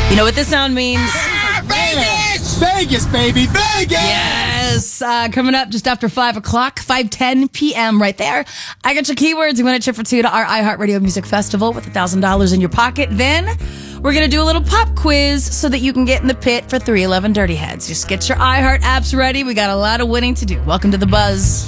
You know what this sound means? Vegas! Vegas, baby, Vegas! Yes! Coming up just after 5 o'clock, 5:10 p.m. right there. I got your keywords. You win a trip for two to our iHeartRadio Music Festival with $1,000 in your pocket. Then we're going to do a little pop quiz so that you can get in the pit for 311 Dirty Heads. Just get your iHeart apps ready. We got a lot of winning to do. Welcome to The Buzz.